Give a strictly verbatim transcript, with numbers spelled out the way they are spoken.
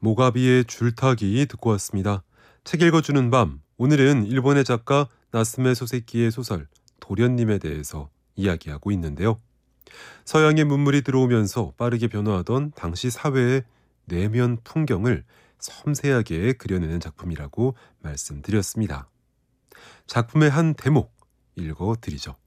모가비의 줄타기 듣고 왔습니다. 책 읽어주는 밤, 오늘은 일본의 작가 나스메 소세키의 소설 도련님에 대해서 이야기하고 있는데요. 서양의 문물이 들어오면서 빠르게 변화하던 당시 사회의 내면 풍경을 섬세하게 그려내는 작품이라고 말씀드렸습니다. 작품의 한 대목 읽어드리죠.